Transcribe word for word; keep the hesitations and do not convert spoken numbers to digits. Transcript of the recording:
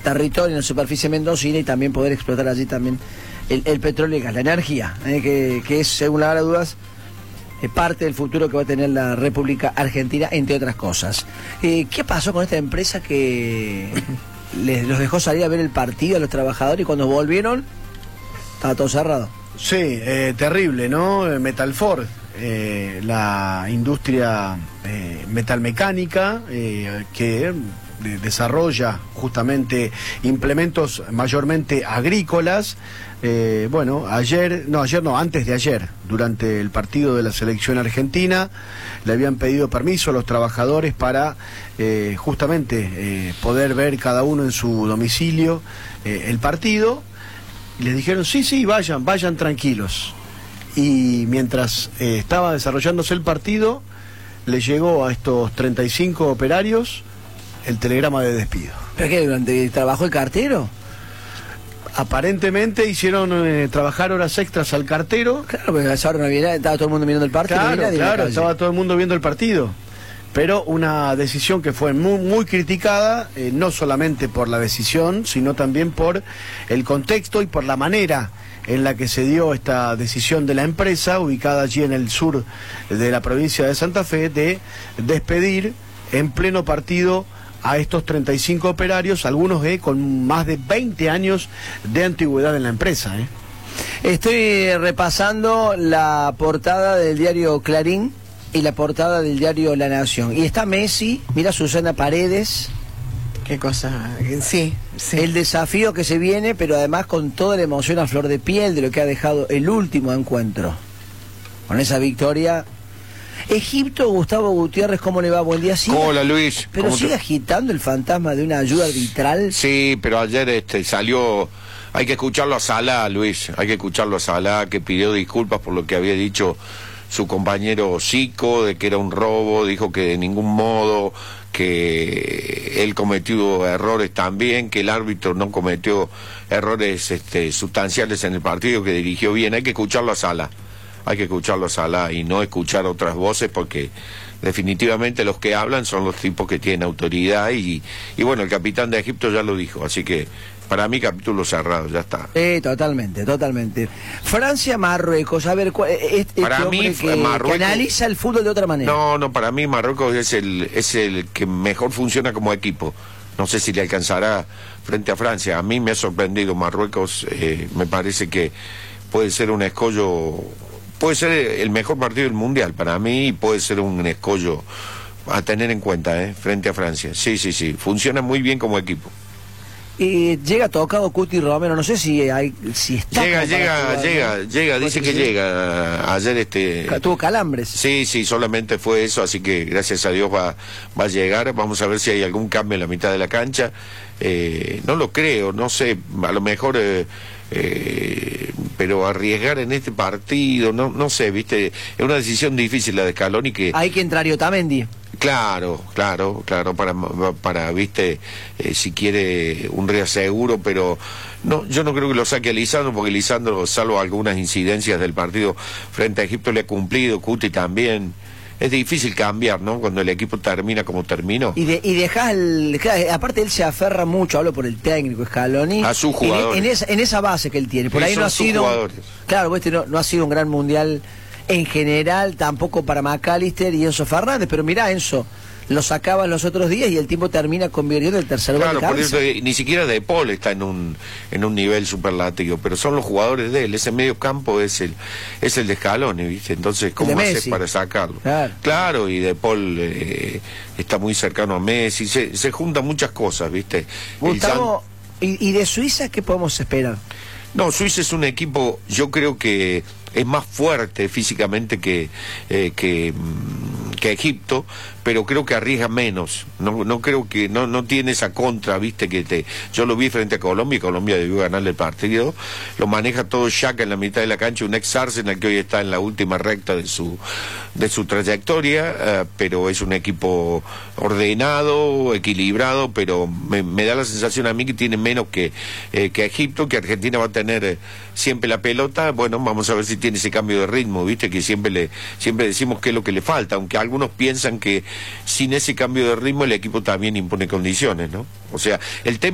territorio, en la superficie mendocina, y también poder explotar allí también el, el petróleo y gas, la energía, eh, que, que es, según la dudas, eh, parte del futuro que va a tener la República Argentina, entre otras cosas. Eh, ¿Qué pasó con esta empresa que les, los dejó salir a ver el partido a los trabajadores y cuando volvieron estaba todo cerrado? Sí, eh, terrible, ¿no? Metalfor, eh, la industria eh, metalmecánica eh, que de, desarrolla justamente implementos mayormente agrícolas. Eh, bueno, ayer, no, ayer no, antes de ayer, durante el partido de la selección argentina, le habían pedido permiso a los trabajadores para eh, justamente eh, poder ver cada uno en su domicilio eh, el partido. Y les dijeron, sí, sí, vayan, vayan tranquilos. Y mientras eh, estaba desarrollándose el partido, le llegó a estos treinta y cinco operarios el telegrama de despido. ¿Pero qué? ¿Durante el trabajo el cartero? Aparentemente hicieron eh, trabajar horas extras al cartero. Claro, porque a esa hora no había, estaba todo el mundo mirando el partido. Claro, no claro, estaba todo el mundo viendo el partido. Pero una decisión que fue muy, muy criticada, eh, no solamente por la decisión, sino también por el contexto y por la manera en la que se dio esta decisión de la empresa, ubicada allí en el sur de la provincia de Santa Fe, de despedir en pleno partido a estos treinta y cinco operarios, algunos eh, con más de veinte años de antigüedad en la empresa. Eh. Estoy repasando la portada del diario Clarín y la portada del diario La Nación. Y está Messi, mira Susana Paredes. Qué cosa, sí, sí. El desafío que se viene, pero además con toda la emoción a flor de piel de lo que ha dejado el último encuentro. Con esa victoria. Egipto, Gustavo Gutiérrez, ¿cómo le va? Buen día. ¿Sigue? Hola, Luis. ¿Pero sigue te... agitando el fantasma de una ayuda arbitral? Sí, pero ayer este salió... Hay que escucharlo a Salah, Luis. Hay que escucharlo a Salah, que pidió disculpas por lo que había dicho su compañero Zico, de que era un robo, dijo que de ningún modo, que él cometió errores también, que el árbitro no cometió errores este, sustanciales en el partido, que dirigió bien. Hay que escucharlo a Salah, hay que escucharlo a Salah y no escuchar otras voces, porque definitivamente los que hablan son los tipos que tienen autoridad y, y bueno, el capitán de Egipto ya lo dijo, así que para mí capítulo cerrado, ya está. Sí, totalmente, totalmente. Francia-Marruecos, a ver, este para hombre mí, que, Marruecos, que analiza el fútbol de otra manera. No, no, para mí Marruecos es el, es el que mejor funciona como equipo. No sé si le alcanzará frente a Francia. A mí me ha sorprendido Marruecos, eh, me parece que puede ser un escollo, puede ser el mejor partido del Mundial para mí y puede ser un escollo a tener en cuenta, eh, frente a Francia. Sí, sí, sí, funciona muy bien como equipo. Y llega tocado Cuti Romero, no sé si hay, si está. Llega, llega, jugar, llega, ¿no? llega, dice que sí. llega. Ayer este. Tuvo calambres. Sí, sí, solamente fue eso, así que gracias a Dios va, va a llegar. Vamos a ver si hay algún cambio en la mitad de la cancha. Eh, no lo creo, no sé, a lo mejor. Eh, Eh, pero arriesgar en este partido, no no sé, viste, es una decisión difícil la de Scaloni que... Hay que entrar Otamendi. Claro, claro, claro, para, para viste, eh, si quiere un reaseguro, pero no, yo no creo que lo saque a Lisandro, porque Lisandro, salvo algunas incidencias del partido frente a Egipto, le ha cumplido, Cuti también. Es difícil cambiar, ¿no? Cuando el equipo termina como terminó. Y, de, y dejas el... Aparte él se aferra mucho, hablo por el técnico Scaloni. A sus jugadores. En, en, esa, en esa base que él tiene. Por sí, ahí no ha sido... Jugadores. Claro, este no, no ha sido un gran mundial en general, tampoco para McAllister y Enzo Fernández. Pero mirá, Enzo, lo sacaban los otros días y el tiempo termina convirtiendo el tercer gol de cabeza. Claro, por eso ni siquiera De Paul está en un en un nivel superlativo, pero son los jugadores de él. Ese medio campo es el es el de Scaloni, ¿viste? Entonces, ¿cómo haces para sacarlo? Claro, claro y De Paul eh, está muy cercano a Messi. Se, se juntan muchas cosas, ¿viste? Gustavo, San... ¿y, ¿y de Suiza qué podemos esperar? No, Suiza es un equipo, yo creo que es más fuerte físicamente que, eh, que, que Egipto, pero creo que arriesga menos. No, no creo que, no, no tiene esa contra, viste, que te, yo lo vi frente a Colombia y Colombia debió ganarle el partido. Lo maneja todo Xhaka en la mitad de la cancha, un ex Arsenal que hoy está en la última recta de su, de su trayectoria, uh, pero es un equipo ordenado, equilibrado, pero me, me da la sensación a mí que tiene menos que, eh, que Egipto, que Argentina va a tener eh, siempre la pelota. Bueno, vamos a ver si tiene ese cambio de ritmo, viste, que siempre le siempre decimos que es lo que le falta, aunque algunos piensan que sin ese cambio de ritmo el equipo también impone condiciones, ¿no? O sea, el tema